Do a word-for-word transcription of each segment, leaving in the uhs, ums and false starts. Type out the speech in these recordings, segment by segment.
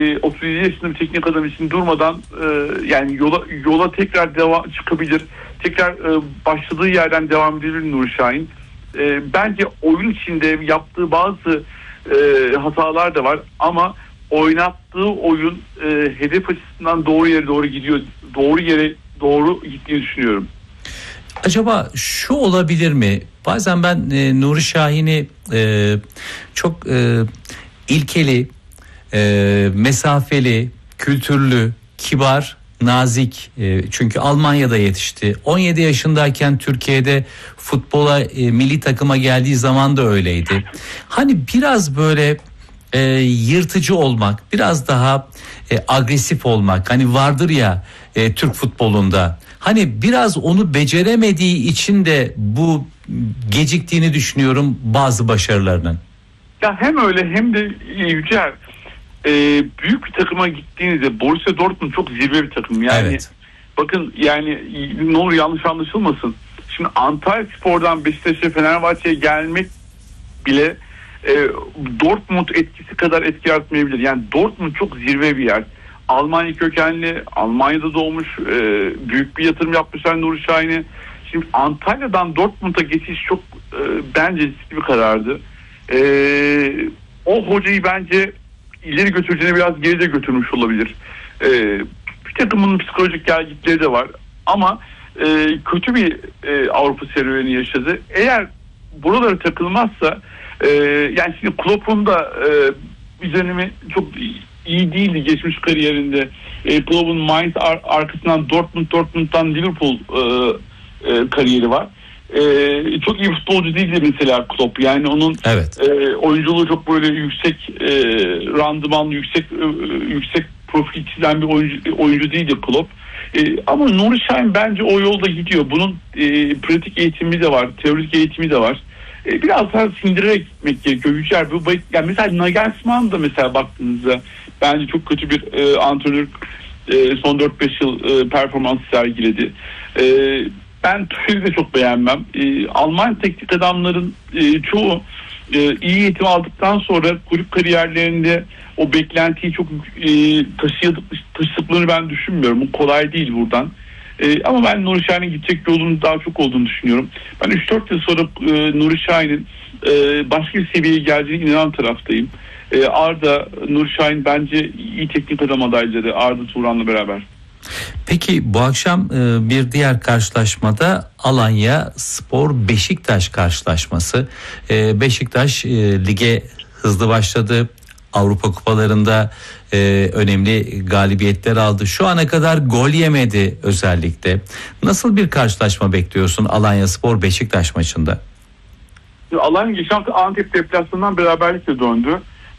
otuz yedi yaşında bir teknik adam için durmadan e, yani yola yola tekrar devam çıkabilir. Tekrar e, başladığı yerden devam edebilir Nuri Şahin. E, bence oyun içinde yaptığı bazı e, hatalar da var ama oynattığı oyun e, hedef açısından doğru yere doğru gidiyor. Doğru yere doğru gittiğini düşünüyorum. Acaba şu olabilir mi? Bazen ben e, Nuri Şahin'i e, çok e, ilkeli, e, mesafeli, kültürlü, kibar, nazik. E, çünkü Almanya'da yetişti. on yedi yaşındayken Türkiye'de futbola, e, milli takıma geldiği zaman da öyleydi. Hani biraz böyle e, yırtıcı olmak, biraz daha e, agresif olmak. Hani vardır ya e, Türk futbolunda. Hani biraz onu beceremediği için de bu geciktiğini düşünüyorum bazı başarılarının. Ya hem öyle hem de Yücel, e, büyük bir takıma gittiğinizde Borussia Dortmund çok zirve bir takım. Yani evet. Bakın yani ne olur yanlış anlaşılmasın. Şimdi Antalyaspor'dan Beşiktaş'a, Fenerbahçe'ye gelmek bile e, Dortmund etkisi kadar etki yaratmayabilir. Yani Dortmund çok zirve bir yer. Almanya kökenli, Almanya'da doğmuş, e, büyük bir yatırım yapmışlar Nuri Şahin'e. Şimdi Antalya'dan Dortmund'a geçiş çok e, bence riskli bir karardı. E, o hocayı bence ileri götüreceğine biraz geride götürmüş olabilir. E, bir takımın psikolojik gelgitleri de var ama e, kötü bir e, Avrupa serüveni yaşadı. Eğer buralara takılmazsa e, yani şimdi Klopp'un da e, bir dönemi çok iyi değildi geçmiş kariyerinde. E, Klopp'un Mainz ar- arkasından Dortmund, Dortmund'dan Liverpool e, e, kariyeri var. E, çok iyi futbolcu değildi mesela Klopp. Yani onun evet. e, oyunculuğu çok böyle yüksek e, randımanlı, yüksek e, yüksek profil çizen bir oyuncu, oyuncu değildi Klopp. E, ama Nuri Şahin bence o yolda gidiyor. Bunun e, pratik eğitimi de var, teorik eğitimi de var. E, biraz daha sindirerek gitmek gerekiyor. Yücel, bu, yani mesela Nagelsmann da mesela baktığınızda bence çok kötü bir e, antrenör e, son dört beş yıl e, performans sergiledi. E, ben Tuchel'i de çok beğenmem. E, Alman teknik adamların e, çoğu e, iyi eğitim aldıktan sonra kulüp kariyerlerinde o beklentiyi çok e, taşıdıklarını ben düşünmüyorum. Bu kolay değil buradan. Ee, ama ben Nuri Şahin'in gidecek yolunun daha çok olduğunu düşünüyorum. Ben üç dört yıl sonra e, Nuri Şahin'in e, başka bir seviyeye geleceğine inanan taraftayım. E, Arda, Nuri Şahin bence iyi teknik adam adayları Arda Turan'la beraber. Peki bu akşam e, bir diğer karşılaşmada Alanya Spor Beşiktaş karşılaşması. E, Beşiktaş e, lige hızlı başladı. Avrupa kupalarında e, önemli galibiyetler aldı. Şu ana kadar gol yemedi özellikle. Nasıl bir karşılaşma bekliyorsun Alanyaspor Beşiktaş maçında? Alanya geçen hafta Antep deplasmanından beraberlikle döndü.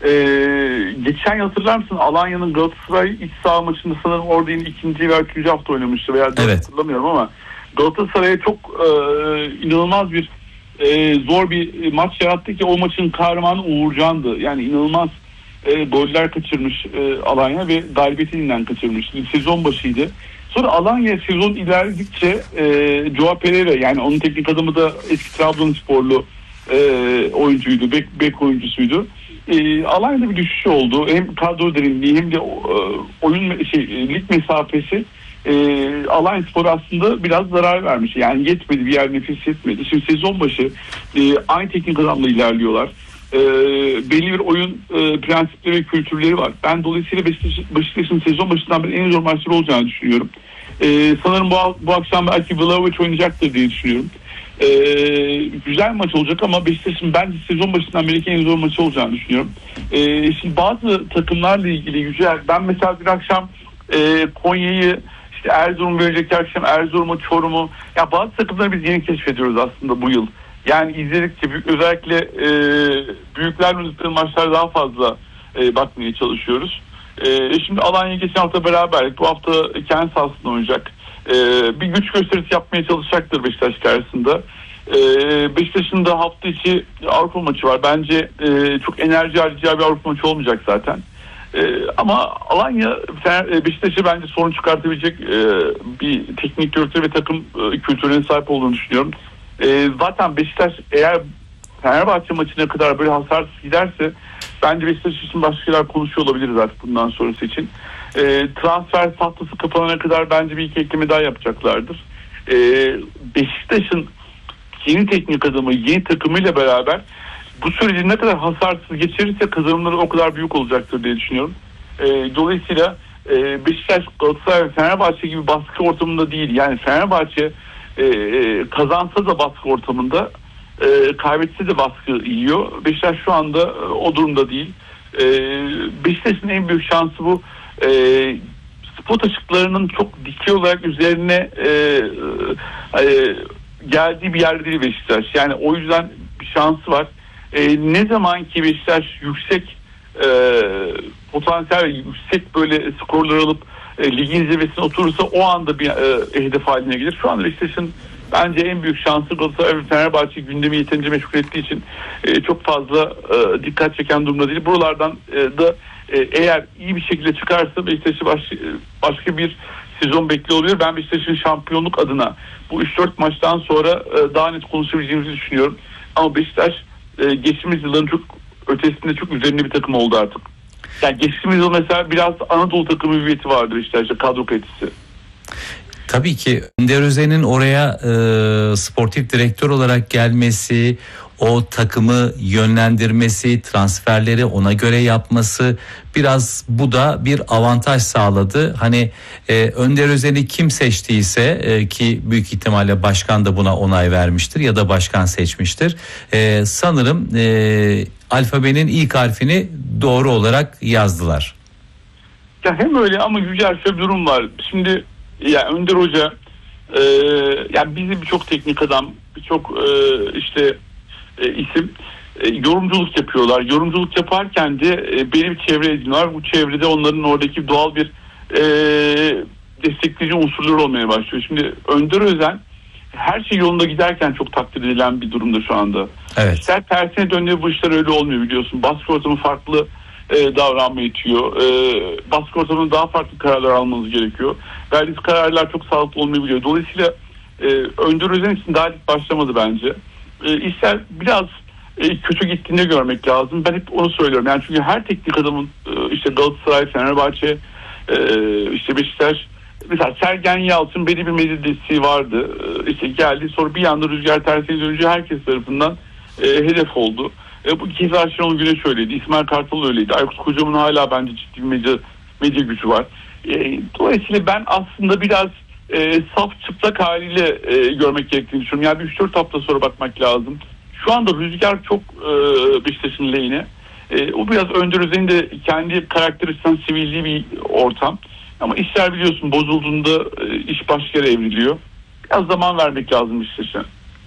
Ee, geçen hatırlar mısın? Alanya'nın Galatasaray iç saha maçında sanırım orada yine ikinci veya üçüncü hafta oynamıştı veya evet. Hatırlamıyorum ama Galatasaray'a çok e, inanılmaz bir e, zor bir maç yarattı ki o maçın kahramanı Uğurcan'dı. Yani inanılmaz E, goller kaçırmış e, Alanya ve galibiyeti elinden kaçırmış. Sezon başıydı. Sonra Alanya sezon ilerledikçe e, Joao Pereira, yani onun teknik adamı da eski Trabzonsporlu e, oyuncuydu. Bek, bek oyuncusuydu. E, Alanya'da bir düşüş oldu. Hem kadro derinliği hem de e, oyun şey, lig mesafesi e, Alanyaspor aslında biraz zarar vermiş. Yani yetmedi, bir yer nefes yetmedi. Şimdi sezon başı e, aynı teknik adamla ilerliyorlar. E, belli bir oyun e, prensipleri ve kültürleri var. Ben dolayısıyla Beşiktaş, Beşiktaş'ın sezon başından beri en zor maçları olacağını düşünüyorum. E, sanırım bu, bu akşam belki Vlahovic oynayacaktır diye düşünüyorum. E, güzel maç olacak ama Beşiktaş'ın bence sezon başından beri en zor maçı olacağını düşünüyorum. E, şimdi bazı takımlarla ilgili Yücel, ben mesela bir akşam e, Konya'yı, işte Erzurum, verecek akşam Erzurum'u, Çorum'u, ya bazı takımları biz yeni keşfediyoruz aslında bu yıl. Yani izledikçe özellikle e, büyüklerle oynadığı maçlar daha fazla e, bakmaya çalışıyoruz. E, şimdi Alanya geçen hafta beraberlik, bu hafta kendi sahasında oynayacak. E, bir güç gösterisi yapmaya çalışacaktır Beşiktaş karşısında. E, Beşiktaş'ın da hafta içi Avrupa maçı var. Bence e, çok enerji harcayacağı bir Avrupa maçı olmayacak zaten. E, ama Alanya Beşiktaş'a bence sorun çıkartabilecek e, bir teknik direktör ve takım e, kültürüne sahip olduğunu düşünüyorum. E, zaten Beşiktaş eğer Fenerbahçe maçına kadar böyle hasarsız giderse Bence Beşiktaş için başka şeyler konuşuyor olabiliriz artık bundan sonrası için. E, transfer tahtası kapanana kadar bence bir iki ekleme daha yapacaklardır. E, Beşiktaş'ın yeni teknik adamı, yeni takımıyla beraber bu süreci ne kadar hasarsız geçirirse kazanımları o kadar büyük olacaktır diye düşünüyorum. E, dolayısıyla e, Beşiktaş, Galatasaray ve Fenerbahçe gibi baskı ortamında değil. Yani Fenerbahçe e, kazansa da baskı ortamında, e, kaybetse de baskı yiyor. Beşiktaş şu anda e, o durumda değil. E, Beşiktaş'ın en büyük şansı bu. E, spot ışıklarının çok dikey olarak üzerine e, e, geldiği bir yerde değil Beşiktaş. Yani o yüzden bir şansı var. E, ne zaman ki Beşiktaş yüksek e, potansiyel ve yüksek böyle skorlar alıp e, ligin zirvesine oturursa o anda bir e, hedef haline gelir. Şu anda Beşiktaş'ın bence en büyük şansı Galatasaray ve Fenerbahçe gündemi yeterince meşgul ettiği için e, çok fazla e, dikkat çeken durumda değil. Buralardan e, da e, eğer iyi bir şekilde çıkarsa Beşiktaş'ı baş, başka bir sezon bekliyor olabilir. Ben Beşiktaş'ın şampiyonluk adına bu üç dört maçtan sonra e, daha net konuşabileceğimizi düşünüyorum. Ama Beşiktaş e, geçtiğimiz yılların çok ötesinde çok üzerinde bir takım oldu artık. Yani geçtiğimiz yıl mesela biraz Anadolu takımı hüviyeti vardı Beşiktaş'ta, kadro kalitesi. Tabii ki Önder Özen'in oraya e, sportif direktör olarak gelmesi, o takımı yönlendirmesi, transferleri ona göre yapması, biraz bu da bir avantaj sağladı. Hani e, Önder Özen'i kim seçtiyse e, ki büyük ihtimalle başkan da buna onay vermiştir ya da başkan seçmiştir. E, sanırım e, alfabenin ilk harfini doğru olarak yazdılar. Ya hem öyle ama Yücel şöyle bir durum var. Şimdi ya Önder Hoca e, yani bizi birçok teknik adam, birçok e, işte e, isim e, yorumculuk yapıyorlar. Yorumculuk yaparken de e, belli bir çevre ediniyorlar. Bu çevrede onların oradaki doğal bir e, destekleyici unsurları olmaya başlıyor. Şimdi Önder Özen her şey yolunda giderken çok takdir edilen bir durumda şu anda. Evet. İster tersine dönüyor, bu işler öyle olmuyor biliyorsun. Baskı ortamı farklı e, davranma itiyor. E, baskı ortamında daha farklı kararlar almanız gerekiyor. Verdiğiniz kararlar çok sağlıklı olmayabiliyor. Dolayısıyla e, Önder Özen için daha lig başlamadı bence. E, ister biraz e, kötü gittiğinde görmek lazım. Ben hep onu söylüyorum. Yani çünkü her teknik adamın e, işte Galatasaray, Fenerbahçe, e, işte Beşiktaş, mesela Sergen Yalçın belli bir medyadesi vardı. E, işte geldi, sonra bir anda rüzgar tersine dönünce herkes tarafından e, hedef oldu. E, bu keza Şenol Güneş öyleydi. İsmail Kartal öyleydi. Aykut Kocaman'ın hala bence ciddi bir medya, medya gücü var. E, dolayısıyla ben aslında biraz e, saf çıplak haliyle e, görmek gerektiğini düşünüyorum. Yani üç dört hafta sonra bakmak lazım. Şu anda rüzgar çok e, Beşiktaş'ın lehine. E, o biraz Önder Özen'in de kendi karakteristiğinden sivilliği bir ortam. Ama işler biliyorsun bozulduğunda e, iş başka yere evriliyor. Biraz zaman vermek lazım Beşiktaş'a.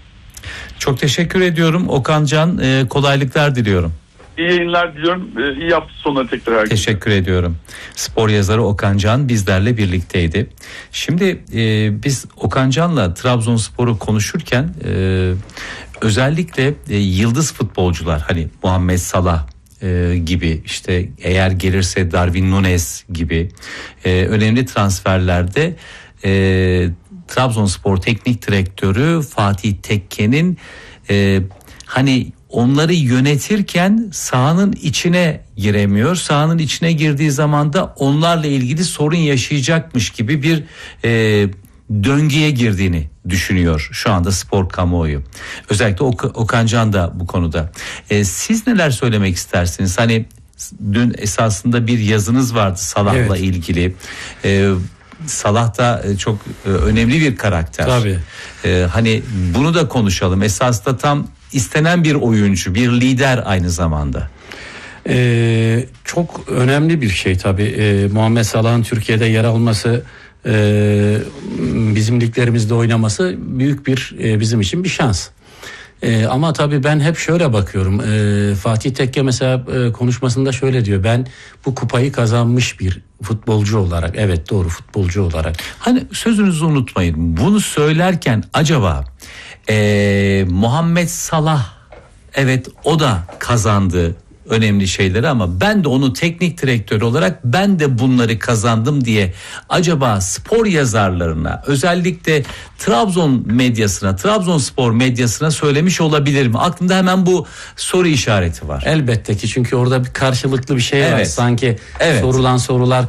Çok teşekkür ediyorum Okan Can, e, kolaylıklar diliyorum. İyi yayınlar diliyorum. E, iyi hafta sonları tekrar herkese. Teşekkür ediyorum. Spor yazarı Okan Can bizlerle birlikteydi. Şimdi e, biz Okan Can'la Trabzonspor'u konuşurken e, özellikle e, yıldız futbolcular, hani Muhammed Salah e, gibi, işte eğer gelirse Darwin Núñez gibi e, önemli transferlerde e, Trabzonspor Teknik Direktörü Fatih Tekke'nin e, hani onları yönetirken sahanın içine giremiyor. Sahanın içine girdiği zaman da onlarla ilgili sorun yaşayacakmış gibi bir e, döngüye girdiğini düşünüyor şu anda spor kamuoyu. Özellikle Ok- Okan Can da bu konuda. E, siz neler söylemek istersiniz? Hani dün esasında bir yazınız vardı Salah'la evet. ilgili. E, Salah da çok önemli bir karakter. Tabii. Ee, hani bunu da konuşalım. Esasında tam istenen bir oyuncu, bir lider aynı zamanda. Ee, çok önemli bir şey tabii. Ee, Muhammed Salah'ın Türkiye'de yer alması, e, bizim liglerimizde oynaması büyük bir e, bizim için bir şans. Ee, ama tabii ben hep şöyle bakıyorum. Ee, Fatih Tekke mesela e, konuşmasında şöyle diyor. Ben bu kupayı kazanmış bir futbolcu olarak, evet doğru futbolcu olarak. Hani sözünüzü unutmayın. Bunu söylerken acaba e, Muhammed Salah, evet o da kazandı. önemli şeyleri ama ben de onu teknik direktör olarak ben de bunları kazandım diye acaba spor yazarlarına, özellikle Trabzon medyasına, Trabzonspor medyasına söylemiş olabilir mi? Aklımda hemen bu soru işareti var. Elbette ki, çünkü orada bir karşılıklı bir şey Evet. var. Sanki Evet. sorulan sorular